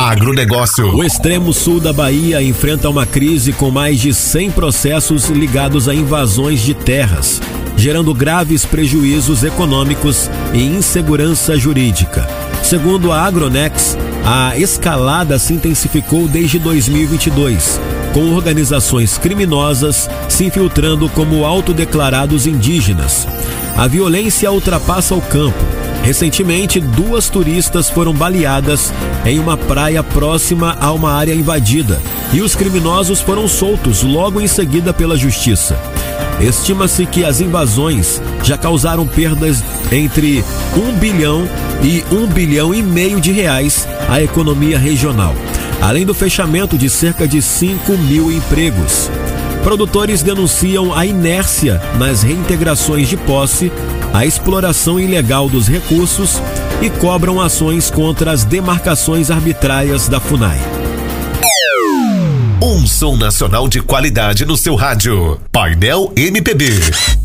Agronegócio. O extremo sul da Bahia enfrenta uma crise com mais de 100 processos ligados a invasões de terras, gerando graves prejuízos econômicos e insegurança jurídica. Segundo a Agronex, a escalada se intensificou desde 2022, com organizações criminosas se infiltrando como autodeclarados indígenas. A violência ultrapassa o campo. Recentemente, 2 turistas foram baleadas em uma praia próxima a uma área invadida e os criminosos foram soltos logo em seguida pela justiça. Estima-se que as invasões já causaram perdas entre 1 bilhão e 1,5 bilhão de reais à economia regional, além do fechamento de cerca de 5 mil empregos. Produtores denunciam a inércia nas reintegrações de posse, a exploração ilegal dos recursos e cobram ações contra as demarcações arbitrárias da FUNAI. Um som nacional de qualidade no seu rádio. Painel MPB.